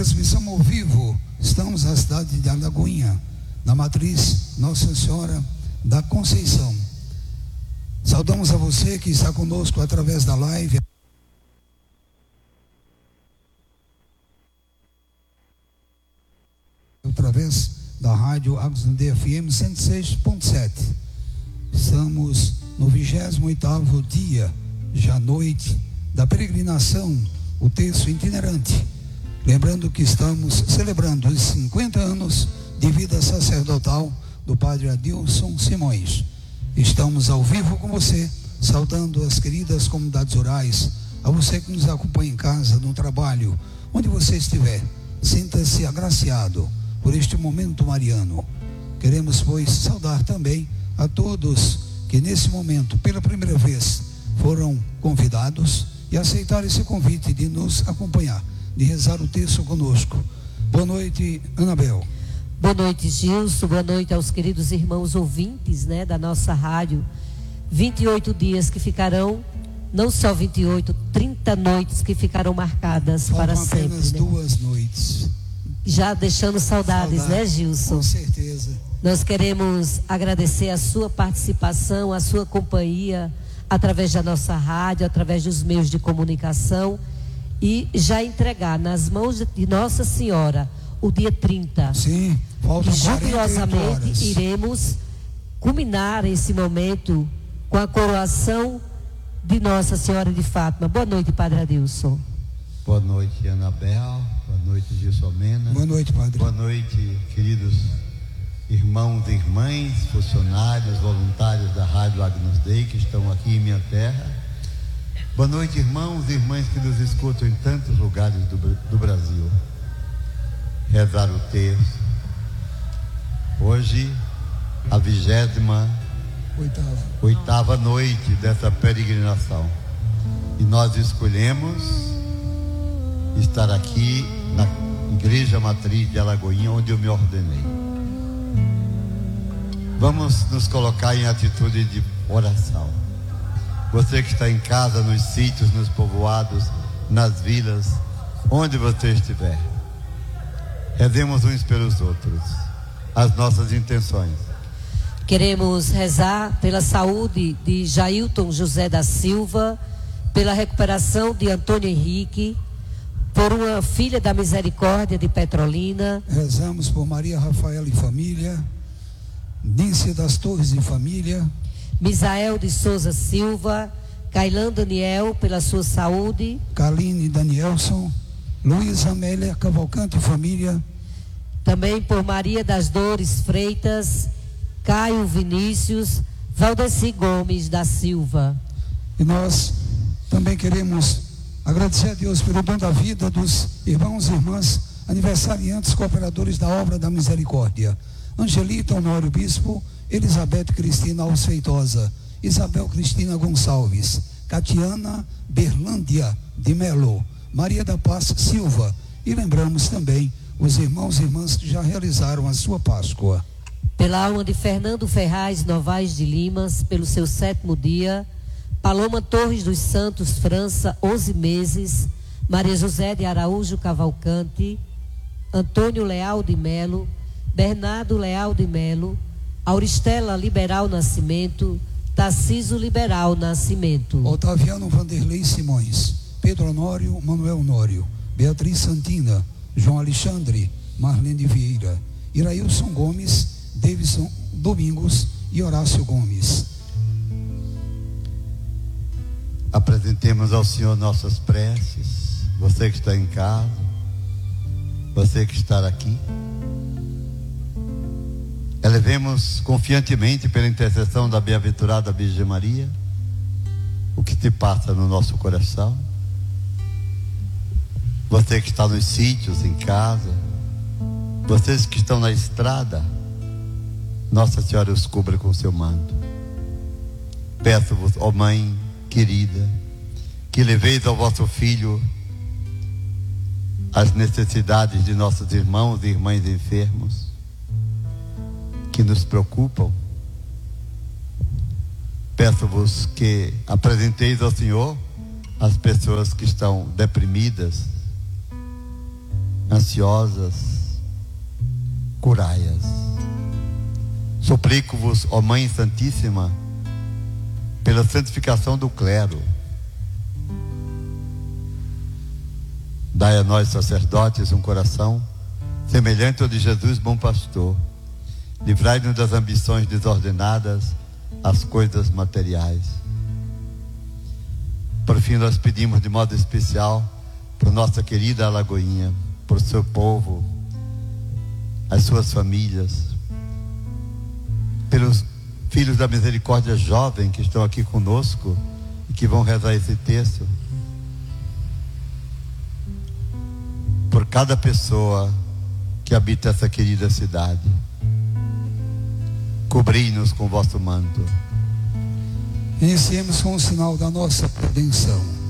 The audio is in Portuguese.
transmissão ao vivo. Estamos na cidade de Alagoinha, na matriz Nossa Senhora da Conceição. Saudamos a você que está conosco através da live, através da rádio Agostinho FM 106.7. Estamos no 28º dia, já noite, da peregrinação, o terço itinerante. Lembrando que estamos celebrando os 50 anos de vida sacerdotal do Padre Adilson Simões. Estamos ao vivo com você, saudando as queridas comunidades rurais, a você que nos acompanha em casa, no trabalho, onde você estiver. Sinta-se agraciado por este momento mariano. Queremos, pois, saudar também a todos que nesse momento, pela primeira vez, foram convidados e aceitaram esse convite de nos acompanhar, de rezar o terço conosco. Boa noite, Anabel. Boa noite, Gilson. Boa noite aos queridos irmãos ouvintes, da nossa rádio. 28 dias que ficarão, não só 28, 30 noites que ficarão marcadas para sempre. Apenas 2 noites. Já deixando saudades, Gilson? Com certeza. Nós queremos agradecer a sua participação, a sua companhia, através da nossa rádio, através dos meios de comunicação, e já entregar nas mãos de Nossa Senhora o dia 30. Sim, faltam 48 horas. Jubilosamente iremos culminar esse momento com a coroação de Nossa Senhora de Fátima. Boa noite, Padre Adilson. Boa noite, Anabel. Boa noite, Gilson Mena. Boa noite, Padre. Boa noite, queridos irmãos e irmãs, funcionários, voluntários da Rádio Agnus Dei que estão aqui em minha terra. Boa noite, irmãos e irmãs que nos escutam em tantos lugares do Brasil. Rezar o terço. Hoje, a 28ª noite dessa peregrinação. E nós escolhemos estar aqui na Igreja Matriz de Alagoinha, onde eu me ordenei. Vamos nos colocar em atitude de oração. Você que está em casa, nos sítios, nos povoados, nas vilas, onde você estiver, rezemos uns pelos outros as nossas intenções. Queremos rezar pela saúde de Jailton José da Silva, pela recuperação de Antônio Henrique, por uma filha da Misericórdia de Petrolina. Rezamos por Maria Rafaela e família, Nícia das Torres e família, Misael de Souza Silva, Cailan Daniel pela sua saúde, Kaline Danielson, Luiz Amélia Cavalcante e família, também por Maria das Dores Freitas, Caio Vinícius, Valdeci Gomes da Silva. E nós também queremos agradecer a Deus pelo dom da vida dos irmãos e irmãs aniversariantes cooperadores da obra da misericórdia: Angelita Honório Bispo, Elizabeth Cristina Alves Feitosa, Isabel Cristina Gonçalves, Catiana Berlândia de Melo, Maria da Paz Silva. E lembramos também os irmãos e irmãs que já realizaram a sua Páscoa. Pela alma de Fernando Ferraz Novaes de Limas, pelo seu 7º dia, Paloma Torres dos Santos França, 11 meses, Maria José de Araújo Cavalcante, Antônio Leal de Melo, Bernardo Leal de Melo, Auristela Liberal Nascimento, Tarciso Liberal Nascimento, Otaviano Vanderlei Simões, Pedro Honório Manuel Honório, Beatriz Santina, João Alexandre, Marlene Vieira, Irailson Gomes, Davidson Domingos e Horácio Gomes. Apresentemos ao Senhor nossas preces. Você que está em casa, você que está aqui, elevemos confiantemente pela intercessão da bem-aventurada Virgem Maria o que se passa no nosso coração. Você que está nos sítios, em casa, vocês que estão na estrada, Nossa Senhora os cubra com seu manto. Peço-vos, ó Mãe querida, que leveis ao vosso Filho as necessidades de nossos irmãos e irmãs enfermos, que nos preocupam. Peço-vos que apresenteis ao Senhor as pessoas que estão deprimidas, ansiosas, curai-as. Suplico-vos, ó Mãe Santíssima, pela santificação do clero, dai a nós sacerdotes um coração semelhante ao de Jesus, bom pastor. Livrai-nos das ambições desordenadas às coisas materiais. Por fim, nós pedimos de modo especial por nossa querida Alagoinha, por seu povo, as suas famílias, pelos filhos da misericórdia jovem que estão aqui conosco e que vão rezar esse texto, por cada pessoa que habita essa querida cidade. Cobri-nos com o vosso manto. Iniciemos com o sinal da nossa redenção.